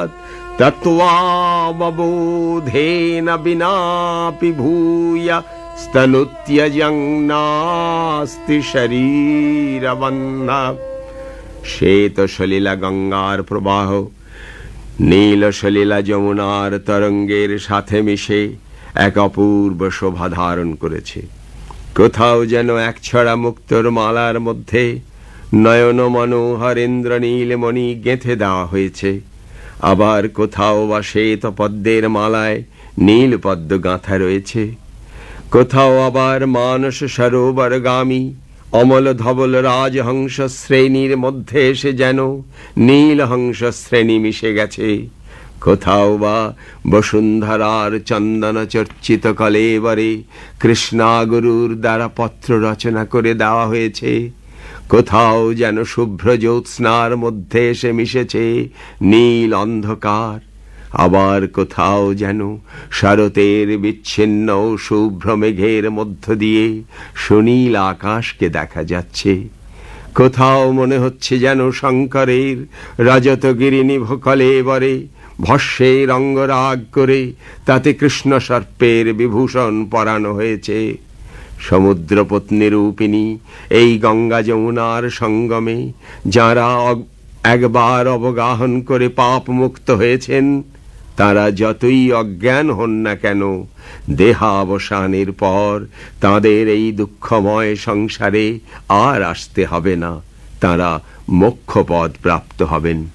স্যাৎ তত্ত্বাববোধেন বিনাপি ভূয় স্তনুত্যজং নাস্তি শরীরবন্ধা। শ্বেত সলিলা গঙ্গার প্রবাহ নীল সলিলা যমুনার তরঙ্গের সাথে মিশে এক অপূর্ব শোভা ধারণ করেছে। কোথাও যেন এক ছড়া মুক্তোর মালার মধ্যে নয়ন মনোহর ইন্দ্রনীল মণি গেঁথে দেওয়া হয়েছে, আবার কোথাও বা শ্বেত পদ্মের মালায় নীল পদ্ম গাঁথা রয়েছে। কোথাও আবার মানস সরোবরগামী অমল ধবল রাজহংস শ্রেণীর মধ্যে এসে যেন নীল হংস শ্রেণী মিশে গেছে। কোথাও বা বসুন্ধরার চন্দন চর্চিত কলেবরে কৃষ্ণাগুরুর দ্বারা পত্র রচনা করে দেওয়া হয়েছে। কোথাও যেন শুভ্র জ্যোৎস্নার মধ্যে এসে মিশেছে নীল অন্ধকার। আবার কোথাও যেন শরতের বিচ্ছিন্ন শুভ্র মেঘের মধ্য দিয়ে সুনীল আকাশকে দেখা যাচ্ছে। কোথাও মনে হচ্ছে যেন শঙ্করের রজতগিরি নিভ কলেবরে ভস্যের অঙ্গরাগ করে তাতে কৃষ্ণ সর্পের বিভূষণ পরানো হয়েছে। সমুদ্রপত্নী রূপিণী এই গঙ্গা যমুনার সঙ্গমে যারা একবার অবগাহন করে পাপ মুক্ত হয়েছেন, তারা যতই অজ্ঞান হন না কেন, দেহাবসানের পর তাদের এই দুঃখময় সংসারে আর আসতে হবে না। তারা মোক্ষপদ প্রাপ্ত হবেন।